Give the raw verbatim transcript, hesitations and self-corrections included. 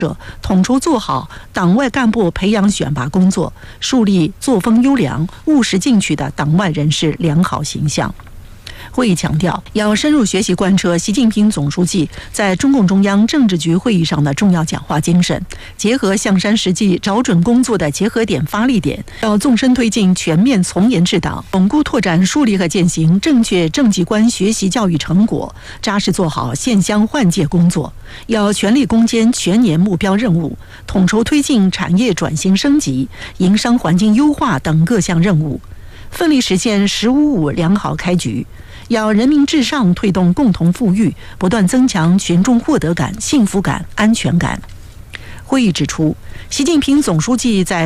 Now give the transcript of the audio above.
者统筹做好党外干部培养选拔工作，树立作风优良、务实进取的党外人士良好形象。会议强调，要深入学习贯彻习近平总书记在中共中央政治局会议上的重要讲话精神，结合象山实际找准工作的结合点发力点，要纵深推进全面从严治党，巩固拓展树立和践行正确政绩观学习教育成果，扎实做好县乡换届工作，要全力攻坚全年目标任务，统筹推进产业转型升级、营商环境优化等各项任务，奋力实现“十五五”良好开局。要人民至上，推动共同富裕，不断增强群众获得感、幸福感、安全感。会议指出，习近平总书记在